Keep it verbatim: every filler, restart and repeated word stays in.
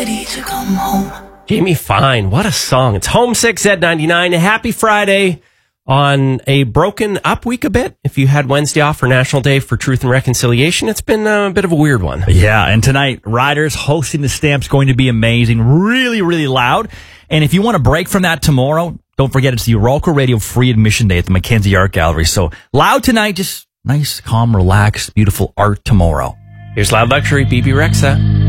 ready to come home. Jamie Fine, what a song. It's Homesick, Z ninety-nine. Happy Friday on a broken up week a bit. If you had Wednesday off for National Day for Truth and Reconciliation, it's been a bit of a weird one. Yeah, and tonight, Riders hosting the Stamps going to be amazing. Really, really loud. And if you want to break from that tomorrow, don't forget it's the Uralco Radio Free Admission Day at the Mackenzie Art Gallery. So loud tonight, just nice, calm, relaxed, beautiful art tomorrow. Here's Loud Luxury, B B Rexa.